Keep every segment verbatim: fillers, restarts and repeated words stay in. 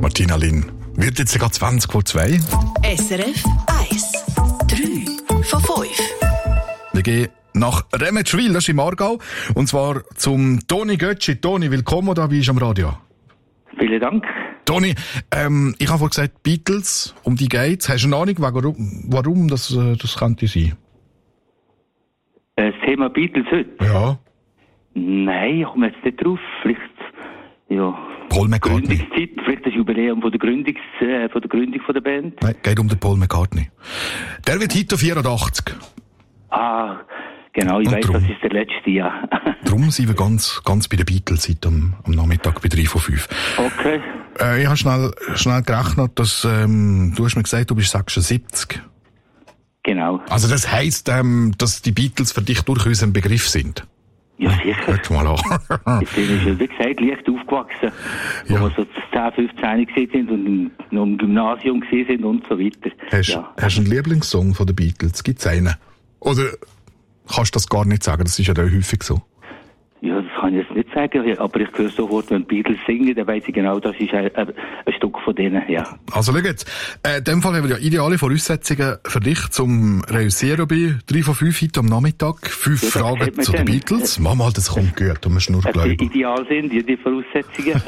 Martina Lin. Wird jetzt sogar zwanzig vor zwei. S R F eins. drei von fünf. Wir gehen nach Remetschwil, das ist im Aargau. Und zwar zum Toni Götschi. Toni, willkommen da bei uns am Radio. Vielen Dank. Toni, ähm, ich habe vorhin gesagt, Beatles, um die geht's. Hast du eine Ahnung, warum, warum das, das könnte sein? Das Thema Beatles heute? Ja. Nein, ich komme jetzt nicht drauf. Vielleicht, ja. Paul McCartney. Gründungszeit, vielleicht das Jubiläum von der, Gründungs, äh, von der Gründung von der Band. Nein, geht um den Paul McCartney. Der wird heute vierundachtzig. Ah, genau, ich Und weiss, drum. das ist der letzte, ja. Darum sind wir ganz, ganz bei den Beatles heute am, am Nachmittag bei drei von fünf. Okay. Äh, ich habe schnell, schnell gerechnet, dass, ähm, du hast mir gesagt, du bist sechsundsiebzig. Genau. Also das heisst, ähm, dass die Beatles für dich durchaus ein Begriff sind. Ja, sicher. Hört mal an. Ich bin, schon, wie gesagt, leicht aufgewachsen, wo Ja. wir so zehn, fünfzehn gewesen sind und noch im Gymnasium gewesen sind und so weiter. Hast, Ja. hast du einen Lieblingssong von den Beatles? Gibt's einen? Oder kannst du das gar nicht sagen? Das ist ja da häufig so. Ja, das kann ich jetzt nicht sagen, aber ich höre sofort, wenn die Beatles singen, dann weiss ich genau, das ist ein, ein, ein Stück von denen, ja. Also schau jetzt, äh, in dem Fall haben wir ja ideale Voraussetzungen für dich zum Reüssieren bei drei von fünf heute am Nachmittag. Fünf Ja, das Fragen kennt man zu den schon. Beatles. Mach mal, das kommt gut, du musst nur Dass glauben. die ideal sind, die, die Voraussetzungen.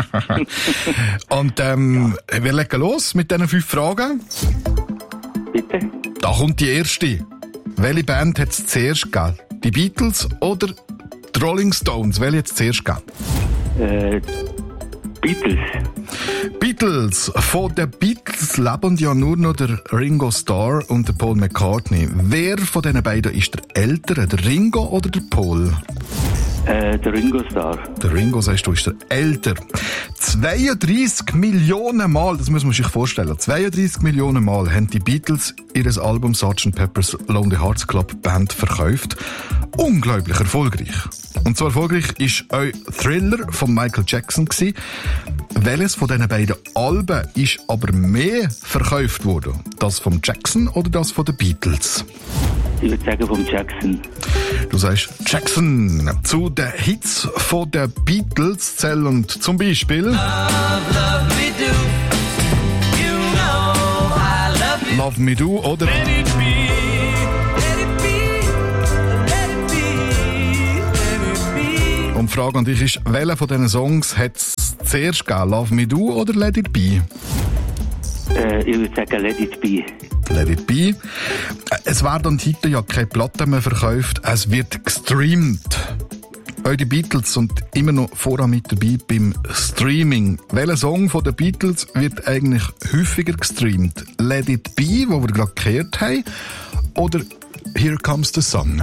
Und ähm, wir legen los mit diesen fünf Fragen. Bitte? Da kommt die erste. Welche Band hat es zuerst gegeben? Die Beatles oder die Rolling Stones? Welche hat es zuerst gegeben? Äh, Beatles. Beatles. Von den Beatles leben ja nur noch der Ringo Starr und der Paul McCartney. Wer von diesen beiden ist der Ältere, der Ringo oder der Paul? Äh, der Ringo Starr. Der Ringo, sagst du, ist der älter. zweiunddreissig Millionen Mal, das muss man sich vorstellen, zweiunddreissig Millionen Mal haben die Beatles ihr Album Sergeant Pepper's Lonely Hearts Club Band verkauft. Unglaublich erfolgreich. Und so erfolgreich ist auch Thriller von Michael Jackson gewesen. Welches von diesen beiden Alben ist aber mehr verkauft worden? Das von Jackson oder das von den Beatles? Ich würde sagen vom Jackson. Du sagst Jackson. Zu den Hits von den Beatles zählen zum Beispiel Love, love me do. You know I love you. Love Me Do oder Let it be, let it be, let it be, let it be. und die Frage an dich ist, welcher von diesen Songs hat es zuerst gegeben? Love Me Do oder Let It Be? Äh, ich würde sagen Let It Be. Let It Be. Es werden heute ja keine Platten mehr verkauft, es wird gestreamt. Auch die Beatles sind immer noch voran mit dabei beim Streaming. Welcher Song von den Beatles wird eigentlich häufiger gestreamt? Let It Be, wo wir gerade gehört haben, oder Here Comes the Sun?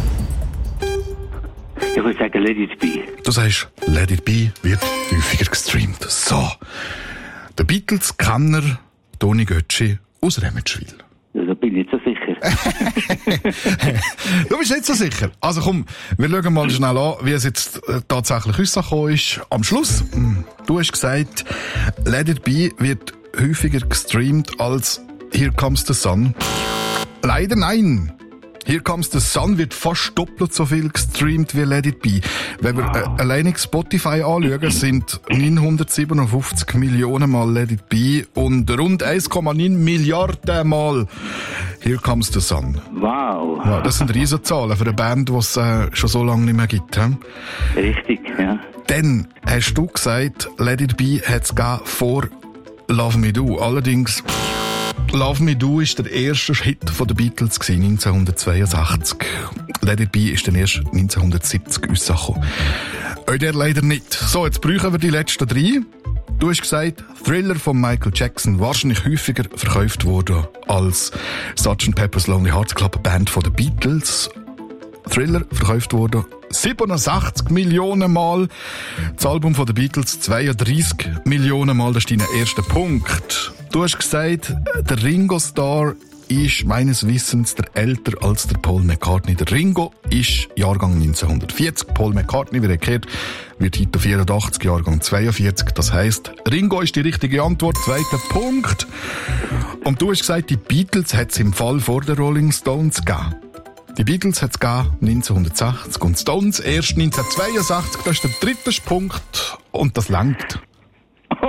Ich würde sagen Let It Be. Du sagst, Let It Be wird häufiger gestreamt. So. Der Beatles-Kenner Toni Götschi aus Remetschwil. Ja, da bin ich nicht so sicher. Du bist nicht so sicher. Also komm, wir schauen mal schnell an, wie es jetzt äh, tatsächlich rausgekommen ist. Am Schluss, mh, du hast gesagt, Let It Be wird häufiger gestreamt als Here Comes the Sun. Leider nein. Here Comes the Sun wird fast doppelt so viel gestreamt wie Let It Be. Wenn wir äh, alleinig Spotify anschauen, sind neunhundertsiebenundfünfzig Millionen Mal Let It Be und rund eins Komma neun Milliarden Mal Here Comes the Sun. Wow. Ja, das sind Riesenzahlen für eine Band, die es äh, schon so lange nicht mehr gibt. He? Richtig, ja. Dann hast du gesagt, Let It Be hat es gegeben vor Love Me Do. Allerdings, Love Me Do ist der erste Hit von den Beatles gewesen, neunzehnhundertzweiundsechzig. Let It Be ist dann erst neunzehnhundertsiebzig rausgekommen. Auch der leider nicht. So, jetzt brauchen wir die letzten drei. Du hast gesagt, Thriller von Michael Jackson wahrscheinlich häufiger verkauft worden als Sergeant Pepper's Lonely Hearts Club Band von den Beatles. Thriller verkauft worden siebenundsechzig Millionen Mal. Das Album von den Beatles zweiunddreissig Millionen Mal. Das ist dein erster Punkt. Du hast gesagt, der Ringo Starr ist meines Wissens der älter als der Paul McCartney. Der Ringo ist Jahrgang neunzehnhundertvierzig. Paul McCartney, wie er gehört, wird heute vierundachtzig, Jahrgang zweiundvierzig. Das heisst, Ringo ist die richtige Antwort. Zweiter Punkt. Und du hast gesagt, die Beatles hat es im Fall vor den Rolling Stones gegeben. Die Beatles hat es gegeben neunzehnhundertsechzig und Stones erst neunzehnhundertzweiundsechzig. Das ist der dritte Punkt und das langt.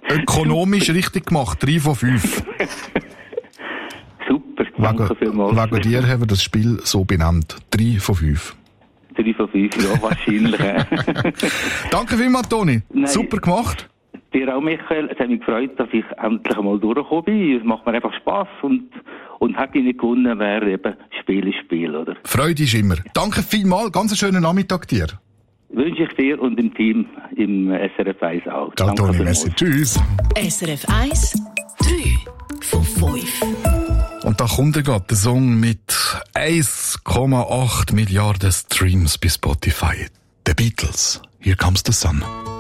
ökonomisch richtig gemacht. Drei von fünf. Super, danke vielmals. Wegen dir haben wir das Spiel so benannt. Drei von fünf. Drei von fünf, ja, wahrscheinlich. Danke vielmals, Toni. Nein. Super gemacht. Dir auch, Michael. Es hat mich gefreut, dass ich endlich einmal durchgekommen bin. Es macht mir einfach Spass. Und, und hätte ich nicht gewonnen, wäre eben Spiel ist Spiel, oder? Freude ist immer. Danke vielmals. Ganz einen schönen Nachmittag dir. Wünsche ich dir und dem Team im S R F eins auch. Ciao, Danke Toni. vielmals. Merci. Tschüss. S R F eins, drei von fünf. Und da kommt er gerade, der Song mit eins Komma acht Milliarden Streams bei Spotify. The Beatles. Here Comes the Sun.